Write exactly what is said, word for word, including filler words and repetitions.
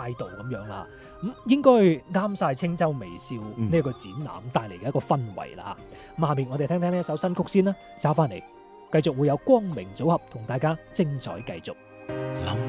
態度咁樣啦。咁應該啱晒青州微笑呢一個展覽帶嚟嘅一個氛圍啦。咁下面我哋聽聽呢一首新曲先啦，找翻嚟繼續會有光明組合同大家精彩繼續。